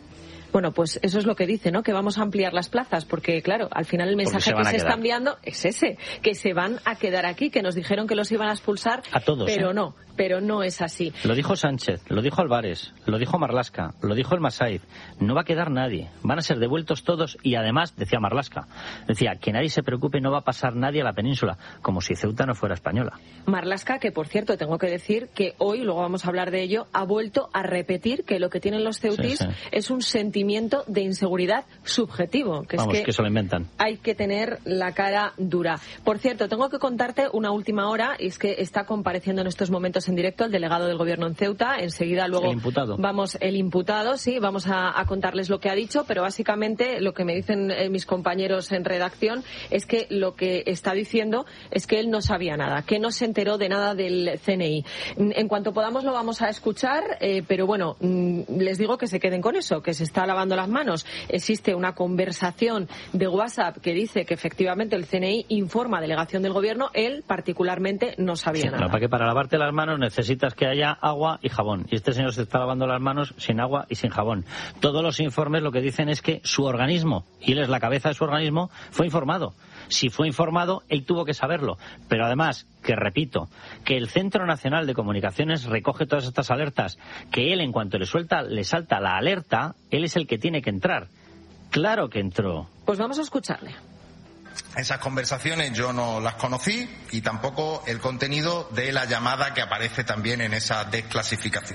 Bueno, pues eso es lo que dice, ¿no? Que vamos a ampliar las plazas, porque claro, al final el mensaje que se está enviando es ese, que se van a quedar aquí, que nos dijeron que los iban a expulsar, a todos, pero ¿eh? no, pero no es así. Lo dijo Sánchez, lo dijo Álvarez, lo dijo Marlaska, lo dijo el Massaid, no va a quedar nadie, van a ser devueltos todos y además, decía Marlaska, decía que nadie se preocupe, no va a pasar nadie a la península, como si Ceuta no fuera española. Marlaska, que por cierto, tengo que decir que hoy, luego vamos a hablar de ello, ha vuelto a repetir que lo que tienen los ceutís sí, sí. es un sentimiento de inseguridad subjetivo, que Vamos, es que, que se lo inventan. Hay que tener la cara dura. Por cierto, tengo que contarte una última hora, y es que está compareciendo en estos momentos en directo el delegado del gobierno en Ceuta. Enseguida luego el imputado. vamos, el imputado, sí, vamos a, a contarles lo que ha dicho, pero básicamente lo que me dicen eh, mis compañeros en redacción es que lo que está diciendo es que él no sabía nada, que no se enteró de nada del C N I. En cuanto podamos lo vamos a escuchar, eh, pero bueno, les digo que se queden con eso, que se está lavando las manos. Existe una conversación de WhatsApp que dice que efectivamente el C N I informa a delegación del gobierno, él particularmente no sabía sí, nada. Para que para lavarte las manos necesitas que haya agua y jabón, y este señor se está lavando las manos sin agua y sin jabón. Todos los informes lo que dicen es que su organismo, y él es la cabeza de su organismo, fue informado. Si fue informado, él tuvo que saberlo. Pero además, que repito, que el Centro Nacional de Comunicaciones recoge todas estas alertas, que él en cuanto le suelta, le salta la alerta, él es el que tiene que entrar. Claro que entró. Pues vamos a escucharle. Esas conversaciones yo no las conocí y tampoco el contenido de la llamada que aparece también en esa desclasificación.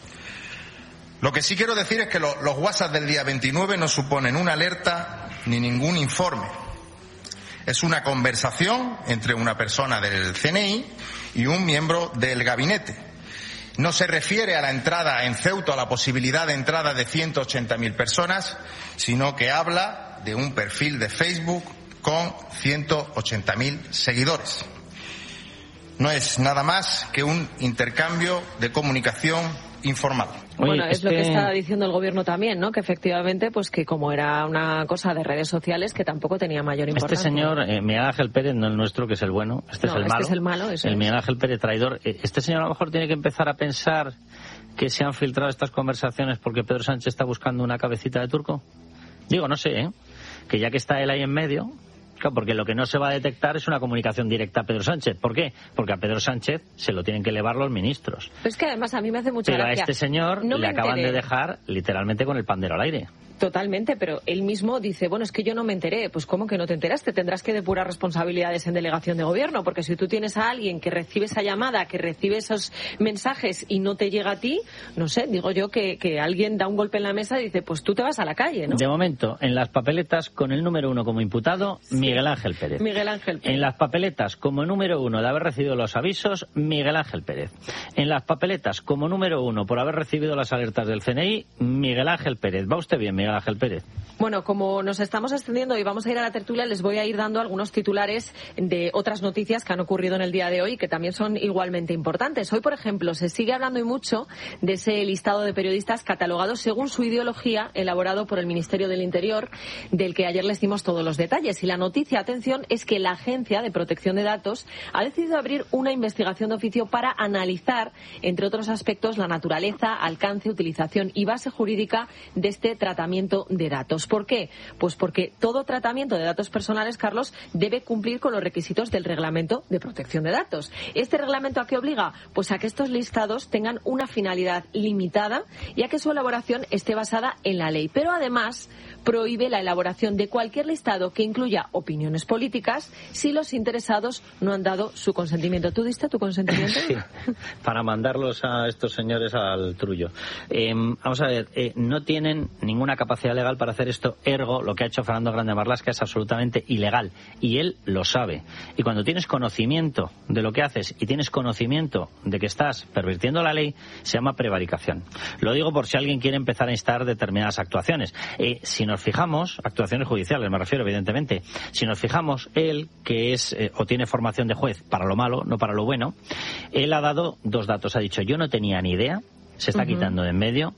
Lo que sí quiero decir es que lo, los WhatsApp del día veintinueve no suponen una alerta ni ningún informe. Es una conversación entre una persona del C N I y un miembro del gabinete. No se refiere a la entrada en Ceuta, a la posibilidad de entrada de ciento ochenta mil personas, sino que habla de un perfil de Facebook con ciento ochenta mil seguidores. No es nada más que un intercambio de comunicación informal. Bueno, Oye, es este... lo que está diciendo el gobierno también, ¿no? Que efectivamente, pues que como era una cosa de redes sociales, que tampoco tenía mayor importancia. Este señor, eh, Miguel Ángel Pérez, no el nuestro, que es el bueno, este no, es el este malo. es el malo, eso el es. Miguel Ángel Pérez traidor. Este señor a lo mejor tiene que empezar a pensar que se han filtrado estas conversaciones porque Pedro Sánchez está buscando una cabecita de turco. Digo, no sé, ¿eh? Que ya que está él ahí en medio... Claro, porque lo que no se va a detectar es una comunicación directa a Pedro Sánchez. ¿Por qué? Porque a Pedro Sánchez se lo tienen que elevar los ministros. Pero es que además a mí me hace mucha Pero gracia. a este señor no le acaban enteré. de dejar literalmente con el pandero al aire. Totalmente, pero él mismo dice, bueno, es que yo no me enteré. Pues ¿cómo que no te enteraste? Tendrás que depurar responsabilidades en delegación de gobierno, porque si tú tienes a alguien que recibe esa llamada, que recibe esos mensajes y no te llega a ti, no sé, digo yo que, que alguien da un golpe en la mesa y dice, pues tú te vas a la calle, ¿no? De momento, en las papeletas con el número uno como imputado, sí. Miguel Ángel Pérez. Miguel Ángel Pérez. En las papeletas como número uno de haber recibido los avisos, Miguel Ángel Pérez. En las papeletas como número uno por haber recibido las alertas del C N I, Miguel Ángel Pérez. ¿Va usted bien, Miguel Ángel Pérez? Bueno, como nos estamos extendiendo y vamos a ir a la tertulia, les voy a ir dando algunos titulares de otras noticias que han ocurrido en el día de hoy y que también son igualmente importantes. Hoy, por ejemplo, se sigue hablando y mucho de ese listado de periodistas catalogados según su ideología, elaborado por el Ministerio del Interior, del que ayer les dimos todos los detalles. Y la noticia, atención, es que la Agencia de Protección de Datos ha decidido abrir una investigación de oficio para analizar, entre otros aspectos, la naturaleza, alcance, utilización y base jurídica de este tratamiento de datos. ¿Por qué? Pues porque todo tratamiento de datos personales, Carlos, debe cumplir con los requisitos del Reglamento de Protección de Datos. ¿Este reglamento a qué obliga? Pues a que estos listados tengan una finalidad limitada y a que su elaboración esté basada en la ley. Pero además prohíbe la elaboración de cualquier listado que incluya opiniones políticas si los interesados no han dado su consentimiento. ¿Tú diste tu consentimiento? Sí, para mandarlos a estos señores al trullo. Eh, vamos a ver, eh, no tienen ninguna capacidad legal para hacer esto, ergo lo que ha hecho Fernando Grande Marlaska es absolutamente ilegal y él lo sabe. Y cuando tienes conocimiento de lo que haces y tienes conocimiento de que estás pervirtiendo la ley, se llama prevaricación. Lo digo por si alguien quiere empezar a instar determinadas actuaciones. Eh, si nos fijamos, actuaciones judiciales me refiero evidentemente, si nos fijamos, él que es eh, o tiene formación de juez para lo malo, no para lo bueno, él ha dado dos datos, ha dicho yo no tenía ni idea, se está uh-huh. quitando de en medio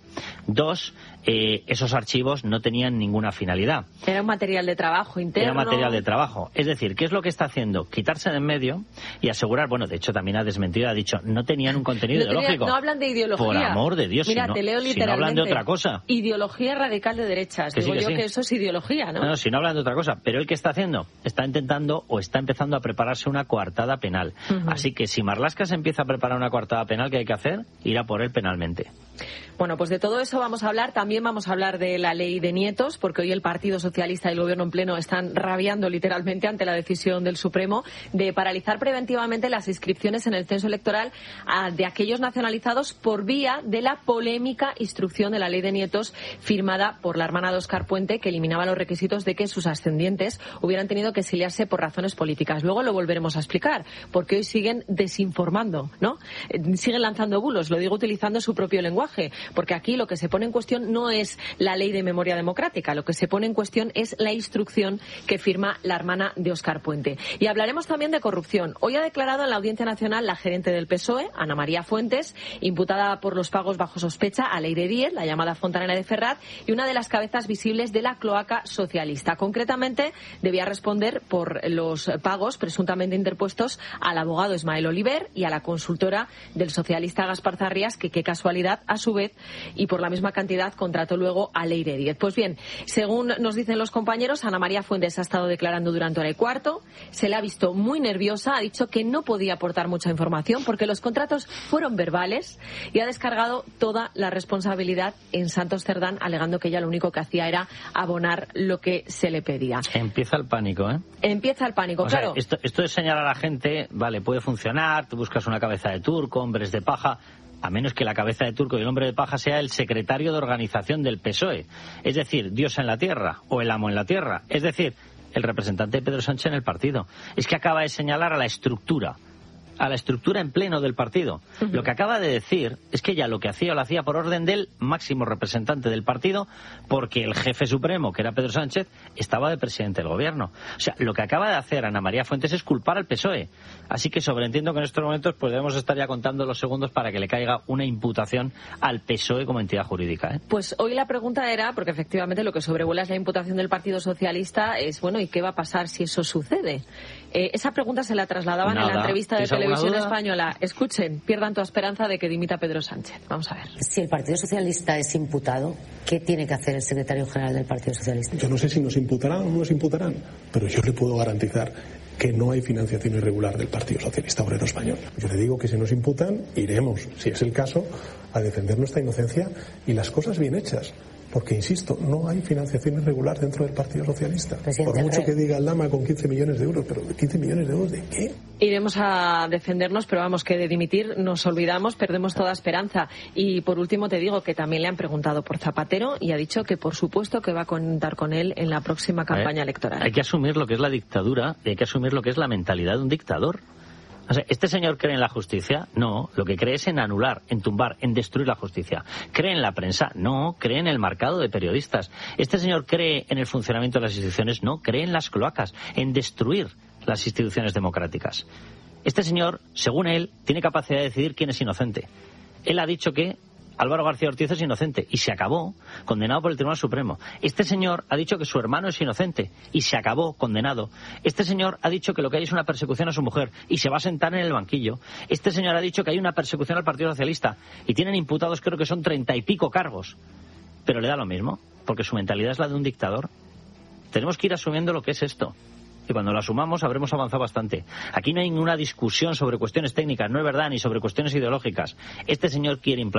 Dos, eh, esos archivos no tenían ninguna finalidad. Era un material de trabajo interno. Era material de trabajo. Es decir, ¿qué es lo que está haciendo? Quitarse de en medio y asegurar, bueno, de hecho también ha desmentido, ha dicho, no tenían un contenido no tenía, ideológico. No hablan de ideología. Por amor de Dios, Mira, si no, te leo literalmente. Si no hablan de otra cosa. Ideología radical de derechas. Que Digo sí, que yo sí. que eso es ideología, ¿no? No, no, si no hablan de otra cosa. Pero ¿el qué está haciendo? Está intentando o está empezando a prepararse una coartada penal. Uh-huh. Así que si Marlaska se empieza a preparar una coartada penal, ¿qué hay que hacer? Ir a por él penalmente. Bueno, pues de todo eso vamos a hablar. También vamos a hablar de la ley de nietos, porque hoy el Partido Socialista y el Gobierno en pleno están rabiando literalmente ante la decisión del Supremo de paralizar preventivamente las inscripciones en el censo electoral de aquellos nacionalizados por vía de la polémica instrucción de la ley de nietos firmada por la hermana de Óscar Puente, que eliminaba los requisitos de que sus ascendientes hubieran tenido que exiliarse por razones políticas. Luego lo volveremos a explicar, porque hoy siguen desinformando, ¿no? Siguen lanzando bulos, lo digo utilizando su propio lenguaje, porque aquí lo que se pone en cuestión no es la ley de memoria democrática, lo que se pone en cuestión es la instrucción que firma la hermana de Óscar Puente. Y hablaremos también de corrupción. Hoy ha declarado en la Audiencia Nacional la gerente del P S O E, Ana María Fuentes, imputada por los pagos bajo sospecha a Leire Díez, la llamada Fontanera de Ferraz, y una de las cabezas visibles de la cloaca socialista. Concretamente, debía responder por los pagos presuntamente interpuestos al abogado Ismael Oliver y a la consultora del socialista Gaspar Zarrías, que qué casualidad, a su vez, y por la misma cantidad contrató luego a Leire Díez. Pues bien, según nos dicen los compañeros, Ana María Fuentes ha estado declarando durante hora y cuarto, se le ha visto muy nerviosa, ha dicho que no podía aportar mucha información porque los contratos fueron verbales y ha descargado toda la responsabilidad en Santos Cerdán, alegando que ella lo único que hacía era abonar lo que se le pedía. Empieza el pánico, ¿eh? Empieza el pánico, o claro. Sea, esto, esto de señalar a la gente, vale, puede funcionar, tú buscas una cabeza de turco, hombres de paja, a menos que la cabeza de turco y el hombre de paja sea el secretario de organización del P S O E. Es decir, Dios en la tierra o el amo en la tierra. Es decir, el representante de Pedro Sánchez en el partido. Es que acaba de señalar a la estructura. A la estructura en pleno del partido. Uh-huh. Lo que acaba de decir es que ella lo que hacía lo hacía por orden del máximo representante del partido, porque el jefe supremo, que era Pedro Sánchez, estaba de presidente del gobierno. O sea, lo que acaba de hacer Ana María Fuentes es culpar al P S O E. Así que sobreentiendo que en estos momentos pues debemos estar ya contando los segundos para que le caiga una imputación al P S O E como entidad jurídica, ¿eh? Pues hoy la pregunta era, porque efectivamente lo que sobrevuela es la imputación del Partido Socialista, es bueno, ¿y qué va a pasar si eso sucede? Eh, esa pregunta se la trasladaban Nada. en la entrevista de Televisión duda? Española. Escuchen, pierdan toda esperanza de que dimita Pedro Sánchez. Vamos a ver. Si el Partido Socialista es imputado, ¿qué tiene que hacer el secretario general del Partido Socialista? Yo no sé si nos imputarán o no nos imputarán, pero yo le puedo garantizar que no hay financiación irregular del Partido Socialista Obrero Español. Yo le digo que si nos imputan, iremos, si es el caso, a defender nuestra inocencia y las cosas bien hechas. Porque, insisto, no hay financiación irregular dentro del Partido Socialista. Presidente, por mucho que diga el Lama con quince millones de euros, pero ¿quince millones de euros de qué? Iremos a defendernos, pero vamos, que de dimitir nos olvidamos, perdemos toda esperanza. Y por último te digo que también le han preguntado por Zapatero y ha dicho que por supuesto que va a contar con él en la próxima campaña electoral. Hay que asumir lo que es la dictadura y hay que asumir lo que es la mentalidad de un dictador. O sea, ¿este señor cree en la justicia? No, lo que cree es en anular, en tumbar, en destruir la justicia. ¿Cree en la prensa? No, cree en el marcado de periodistas. ¿Este señor cree en el funcionamiento de las instituciones? No, cree en las cloacas, en destruir las instituciones democráticas. Este señor, según él, tiene capacidad de decidir quién es inocente. Él ha dicho que Álvaro García Ortiz es inocente y se acabó, condenado por el Tribunal Supremo. Este señor ha dicho que su hermano es inocente y se acabó, condenado. Este señor ha dicho que lo que hay es una persecución a su mujer y se va a sentar en el banquillo. Este señor ha dicho que hay una persecución al Partido Socialista y tienen imputados, creo que son treinta y pico cargos. Pero le da lo mismo, porque su mentalidad es la de un dictador. Tenemos que ir asumiendo lo que es esto. Y cuando lo asumamos habremos avanzado bastante. Aquí no hay ninguna discusión sobre cuestiones técnicas, no es verdad, ni sobre cuestiones ideológicas. Este señor quiere implantar